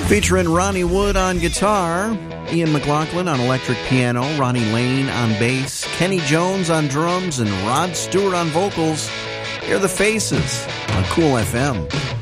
Featuring Ronnie Wood on guitar, Ian McLaughlin on electric piano, Ronnie Lane on bass, Kenny Jones on drums, and Rod Stewart on vocals. Hear the Faces on Cool FM.